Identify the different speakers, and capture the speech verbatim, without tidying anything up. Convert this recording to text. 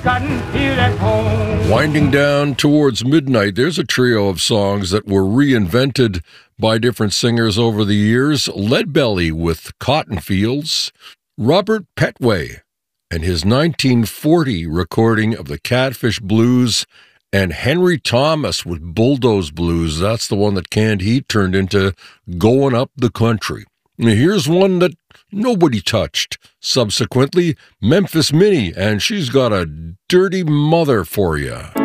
Speaker 1: Cotton Field at home.
Speaker 2: Winding down towards midnight, there's a trio of songs that were reinvented by different singers over the years. Leadbelly with Cotton Fields, Robert Petway and his nineteen forty recording of the Catfish Blues, and Henry Thomas with Bulldoze Blues. That's the one that Canned Heat turned into Going Up the Country. Here's one that nobody touched. Subsequently, Memphis Minnie, and she's got a dirty mother for you.